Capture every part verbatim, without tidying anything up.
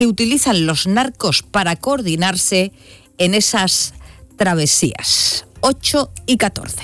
que utilizan los narcos para coordinarse en esas travesías. ocho y catorce.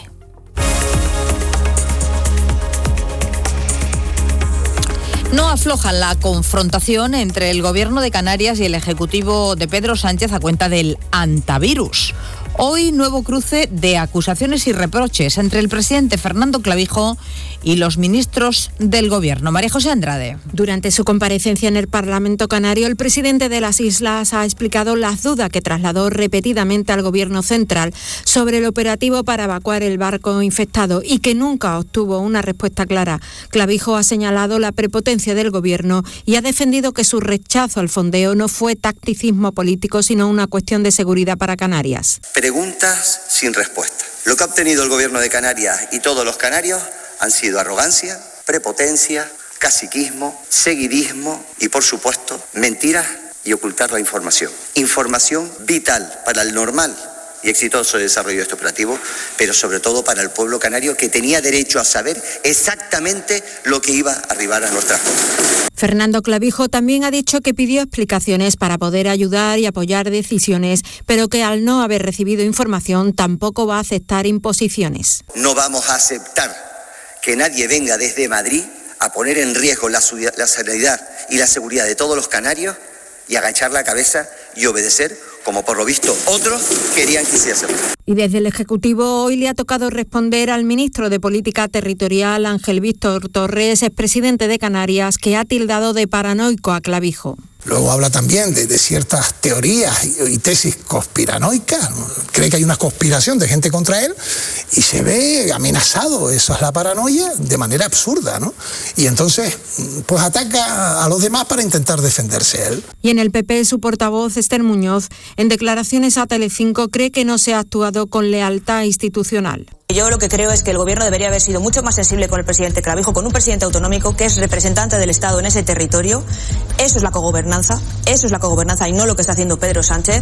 No afloja la confrontación entre el Gobierno de Canarias y el Ejecutivo de Pedro Sánchez a cuenta del antivirus. Hoy nuevo cruce de acusaciones y reproches entre el presidente Fernando Clavijo y los ministros del Gobierno. María José Andrade. Durante su comparecencia en el Parlamento Canario, el presidente de las islas ha explicado las dudas que trasladó repetidamente al Gobierno central sobre el operativo para evacuar el barco infectado y que nunca obtuvo una respuesta clara. Clavijo ha señalado la prepotencia del Gobierno y ha defendido que su rechazo al fondeo no fue tacticismo político, sino una cuestión de seguridad para Canarias. Preguntas sin respuesta. Lo que ha obtenido el Gobierno de Canarias y todos los canarios han sido arrogancia, prepotencia, caciquismo, seguidismo y, por supuesto, mentiras y ocultar la información. Información vital para el normal y exitoso desarrollo de este operativo, pero sobre todo para el pueblo canario, que tenía derecho a saber exactamente lo que iba a arribar a nuestras costas. Fernando Clavijo también ha dicho que pidió explicaciones para poder ayudar y apoyar decisiones, pero que al no haber recibido información tampoco va a aceptar imposiciones. No vamos a aceptar que nadie venga desde Madrid a poner en riesgo la, la sanidad y la seguridad de todos los canarios y agachar la cabeza y obedecer, como por lo visto otros querían que se hiciera. Y desde el Ejecutivo hoy le ha tocado responder al ministro de Política Territorial, Ángel Víctor Torres, expresidente de Canarias, que ha tildado de paranoico a Clavijo. Luego habla también de, de ciertas teorías y, y tesis conspiranoicas. Cree que hay una conspiración de gente contra él y se ve amenazado. Eso es la paranoia de manera absurda, ¿no? Y entonces, pues ataca a los demás para intentar defenderse él. Y en el P P, su portavoz, Esther Muñoz, en declaraciones a Telecinco, cree que no se ha actuado con lealtad institucional. Yo lo que creo es que el Gobierno debería haber sido mucho más sensible con el presidente Clavijo, con un presidente autonómico que es representante del Estado en ese territorio. Eso es la cogobernanza, eso es la cogobernanza y no lo que está haciendo Pedro Sánchez.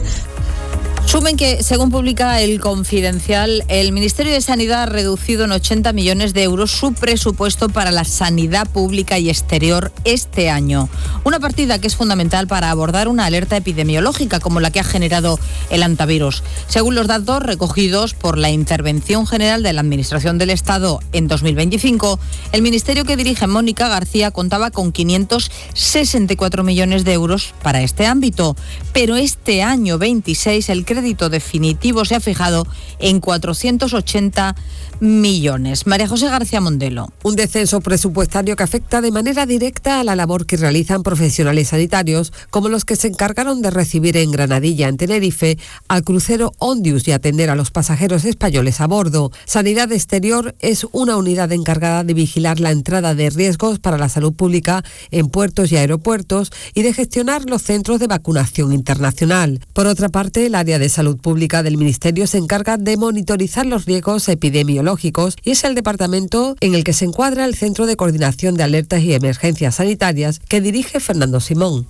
Sumen que, según publica El Confidencial, el Ministerio de Sanidad ha reducido en ochenta millones de euros su presupuesto para la sanidad pública y exterior este año. Una partida que es fundamental para abordar una alerta epidemiológica como la que ha generado el antivirus. Según los datos recogidos por la Intervención General de la Administración del Estado en dos mil veinticinco, el ministerio que dirige Mónica García contaba con quinientos sesenta y cuatro millones de euros para este ámbito. Pero este año veintiséis el crédito definitivo se ha fijado en cuatrocientos ochenta millones. María José García Mondelo. Un descenso presupuestario que afecta de manera directa a la labor que realizan profesionales sanitarios, como los que se encargaron de recibir en Granadilla, en Tenerife, al crucero Ondius y atender a los pasajeros españoles a bordo. Sanidad Exterior es una unidad encargada de vigilar la entrada de riesgos para la salud pública en puertos y aeropuertos y de gestionar los centros de vacunación internacional. Por otra parte, el área de salud pública del Ministerio se encarga de monitorizar los riesgos epidemiológicos y es el departamento en el que se encuadra el Centro de Coordinación de Alertas y Emergencias Sanitarias que dirige Fernando Simón.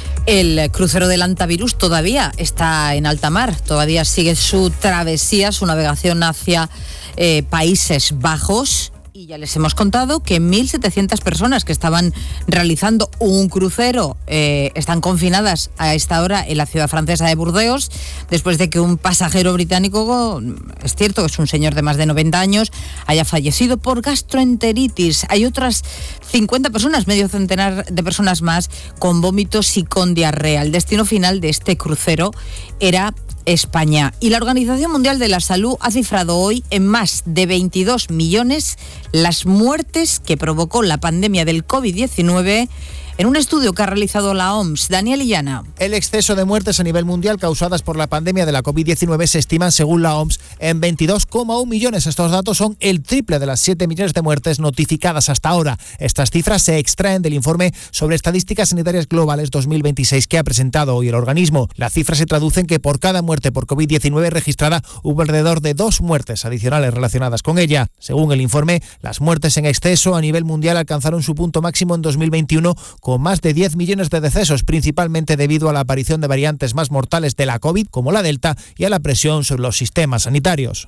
El crucero del antivirus todavía está en alta mar, todavía sigue su travesía, su navegación hacia eh, Países Bajos. Y ya les hemos contado que mil setecientas personas que estaban realizando un crucero eh, están confinadas a esta hora en la ciudad francesa de Burdeos, después de que un pasajero británico, es cierto, es un señor de más de noventa años, haya fallecido por gastroenteritis. Hay otras cincuenta personas, medio centenar de personas más, con vómitos y con diarrea. El destino final de este crucero era España. Y la Organización Mundial de la Salud ha cifrado hoy en más de veintidós millones las muertes que provocó la pandemia del covid diecinueve en un estudio que ha realizado la O M S. Daniel Illana. El exceso de muertes a nivel mundial causadas por la pandemia de la covid diecinueve se estiman, según la O M S, en veintidós coma uno millones. Estos datos son el triple de las siete millones de muertes notificadas hasta ahora. Estas cifras se extraen del informe sobre estadísticas sanitarias globales dos mil veintiséis que ha presentado hoy el organismo. La cifra se traduce en que por cada muerte por covid diecinueve registrada hubo alrededor de dos muertes adicionales relacionadas con ella. Según el informe, las muertes en exceso a nivel mundial alcanzaron su punto máximo en dos mil veintiuno con más de diez millones de decesos, principalmente debido a la aparición de variantes más mortales de la COVID, como la Delta, y a la presión sobre los sistemas sanitarios.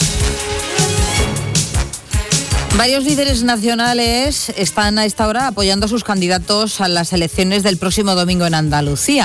Varios líderes nacionales están a esta hora apoyando a sus candidatos a las elecciones del próximo domingo en Andalucía.